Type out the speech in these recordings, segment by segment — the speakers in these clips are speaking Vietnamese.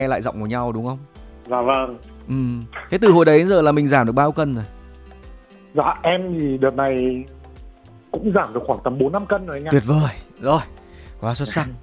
nghe lại giọng của nhau đúng không? Dạ vâng. Thế từ hồi đấy đến giờ là mình giảm được bao cân rồi? Dạ em thì đợt này cũng giảm được khoảng tầm 4-5 cân rồi anh ạ. Tuyệt vời, rồi, quá xuất sắc.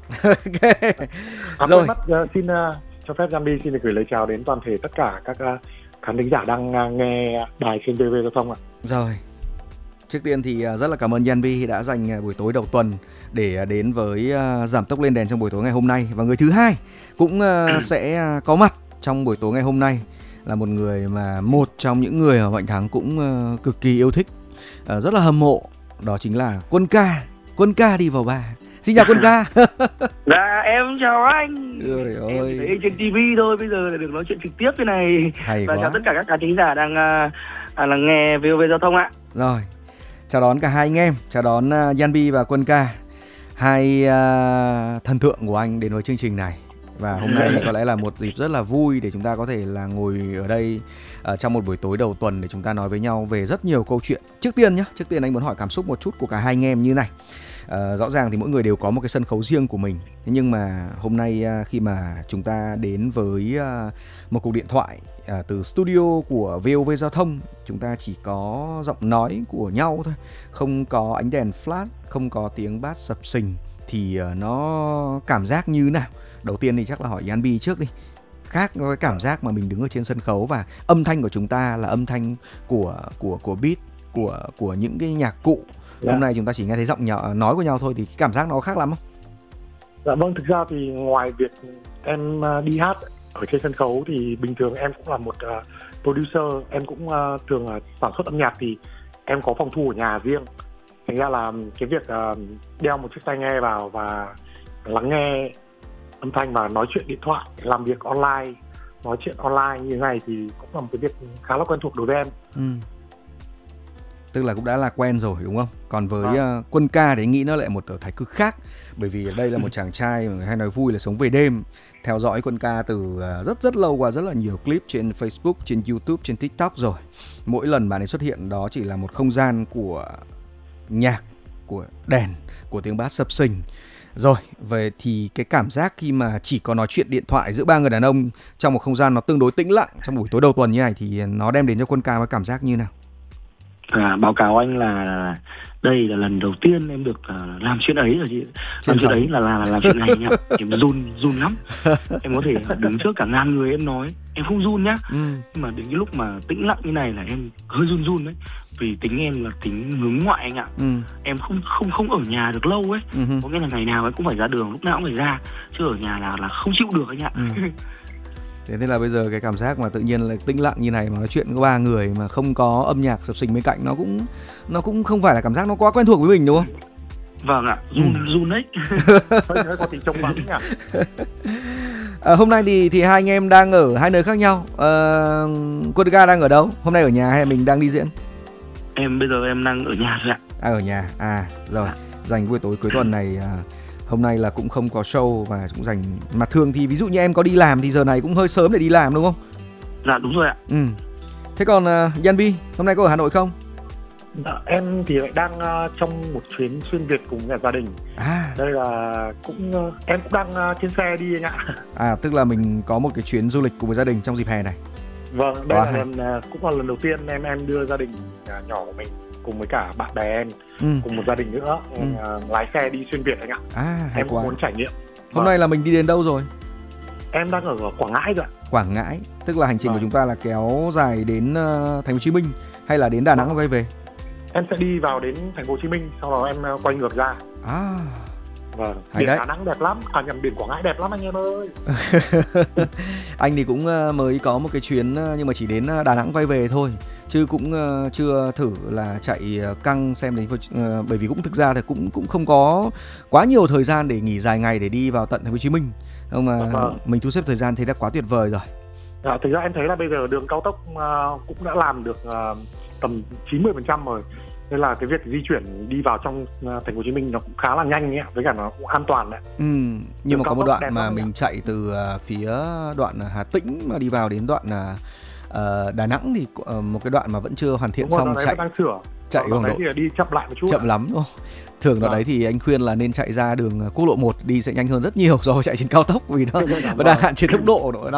Rồi. Xin cho phép Jambi xin được gửi lời chào đến toàn thể tất cả các khán thính giả đang nghe đài trên TV Giao thông ạ. Rồi, trước tiên thì rất là cảm ơn Yanbi đã dành buổi tối đầu tuần để đến với giảm tốc lên đèn trong buổi tối ngày hôm nay. Và người thứ hai cũng sẽ có mặt trong buổi tối ngày hôm nay là một người mà một trong những người mà Mạnh Thắng cũng cực kỳ yêu thích, rất là hâm mộ, đó chính là Quân Ca. Quân Ca đi vào bar. Xin chào Quân Ca. Dạ em chào anh. Trời ơi, em thấy trên TV thôi, bây giờ là được nói chuyện trực tiếp thế này. Hay và quá. chào tất cả các khán thính giả đang lắng nghe VOV Giao thông ạ. Rồi, chào đón cả hai anh em, chào đón Yanbi và Quân Ca, hai thần tượng của anh đến với chương trình này. Và hôm nay có lẽ là một dịp rất là vui để chúng ta có thể là ngồi ở đây trong một buổi tối đầu tuần để chúng ta nói với nhau về rất nhiều câu chuyện. Trước tiên anh muốn hỏi cảm xúc một chút của cả hai anh em như này. Rõ ràng thì mỗi người đều có một cái sân khấu riêng của mình. Thế nhưng mà hôm nay khi mà chúng ta đến với một cuộc điện thoại từ studio của VOV Giao thông, chúng ta chỉ có giọng nói của nhau thôi, không có ánh đèn flash, không có tiếng bass sập sình, thì nó cảm giác như nào? Đầu tiên thì chắc là hỏi Yanbi trước đi. Khác với cảm giác mà mình đứng ở trên sân khấu và âm thanh của chúng ta là âm thanh của beat, của những cái nhạc cụ. Hôm nay chúng ta chỉ nghe thấy giọng nói của nhau thôi, thì cảm giác nó khác lắm không? Dạ vâng, thực ra thì ngoài việc em đi hát ở trên sân khấu thì bình thường em cũng là một producer, em cũng thường sản xuất âm nhạc, thì em có phòng thu ở nhà riêng. Thành ra là cái việc đeo một chiếc tai nghe vào và lắng nghe âm thanh và nói chuyện điện thoại, làm việc online, nói chuyện online như thế này thì cũng là một cái việc khá là quen thuộc đối với em. Tức là cũng đã là quen rồi đúng không? Còn với Quân Ca thì anh nghĩ nó lại một thái cực khác. Bởi vì đây là một chàng trai hay nói vui là sống về đêm. Theo dõi Quân Ca từ rất lâu qua rất là nhiều clip trên Facebook, trên YouTube, trên TikTok rồi. Mỗi lần bạn ấy xuất hiện đó chỉ là một không gian của nhạc, của đèn, của tiếng bass sập sình. Rồi, về thì cái cảm giác khi mà chỉ có nói chuyện điện thoại giữa ba người đàn ông trong một không gian nó tương đối tĩnh lặng trong buổi tối đầu tuần như này thì nó đem đến cho Quân Ca cái cảm giác như nào? Báo cáo anh là đây là lần đầu tiên em được làm chuyện ấy rồi chị. Làm chuyện ấy là làm chuyện này nhá. Em run lắm. Em có thể đứng trước cả ngàn người em nói, em không run nhá. Nhưng mà đến cái lúc mà tĩnh lặng như này là em hơi run đấy. Vì tính em là tính hướng ngoại anh ạ. Em không ở nhà được lâu ấy. Có nghĩa là ngày nào em cũng phải ra đường, lúc nào cũng phải ra. Chứ ở nhà là không chịu được anh ạ. Thế nên là bây giờ cái cảm giác mà tự nhiên là tĩnh lặng như này mà nói chuyện có ba người mà không có âm nhạc sập sình bên cạnh, nó cũng không phải là cảm giác nó quá quen thuộc với mình đúng không? Vâng ạ, run đấy. Hơi có tí trông vắng nhỉ. Hôm nay thì hai anh em đang ở hai nơi khác nhau. Quân Ca đang ở đâu? Hôm nay ở nhà hay mình đang đi diễn? Bây giờ em đang ở nhà rồi ạ. Ở nhà. Rồi. Dành buổi tối cuối tuần này, hôm nay là cũng không có show và cũng dành. Mà thường thì ví dụ như em có đi làm thì giờ này cũng hơi sớm để đi làm đúng không? Dạ đúng rồi ạ. Thế còn Yanbi, hôm nay có ở Hà Nội không? Dạ, em thì lại đang trong một chuyến xuyên Việt cùng nhà gia đình. Đây là em cũng đang trên xe đi anh ạ. Tức là mình có một cái chuyến du lịch cùng với gia đình trong dịp hè này. Vâng, đây cũng là lần đầu tiên em đưa gia đình nhỏ của mình cùng với cả bạn bè em cùng một gia đình nữa lái xe đi xuyên Việt anh ạ. Hay em quá. cũng muốn trải nghiệm. Hôm nay là mình đi đến đâu rồi? Em đang ở Quảng Ngãi rồi ạ. Quảng Ngãi, tức là hành trình của chúng ta là kéo dài đến thành phố Hồ Chí Minh hay là đến Đà Nẵng quay về? Em sẽ đi vào đến thành phố Hồ Chí Minh, sau đó em quay ngược ra. Vâng, biển Đà Nẵng đẹp lắm, biển Quảng Ngãi đẹp lắm anh em ơi. Anh thì cũng mới có một cái chuyến nhưng mà chỉ đến Đà Nẵng quay về thôi, chứ cũng chưa thử là chạy căng xem đến, bởi vì cũng thực ra thì cũng không có quá nhiều thời gian để nghỉ dài ngày để đi vào tận thành phố Hồ Chí Minh. Nhưng mà mình thu xếp thời gian thấy đã quá tuyệt vời rồi. Thực ra em thấy là bây giờ đường cao tốc cũng đã làm được tầm 90% rồi. Nên là cái việc di chuyển đi vào trong thành phố Hồ Chí Minh nó cũng khá là nhanh ấy, với cả nó cũng an toàn đấy. Nhưng mà có một đoạn mà mình chạy từ phía đoạn Hà Tĩnh mà đi vào đến đoạn Đà Nẵng thì một cái đoạn mà vẫn chưa hoàn thiện xong chạy. Đang sửa. chạy đoạn khoảng đấy độ thì là đi chậm lại một chút. chậm lắm đúng không? Thường đoạn đấy thì anh khuyên là nên chạy ra đường quốc lộ 1 đi sẽ nhanh hơn rất nhiều so với chạy trên cao tốc, vì nó đang hạn chế tốc độ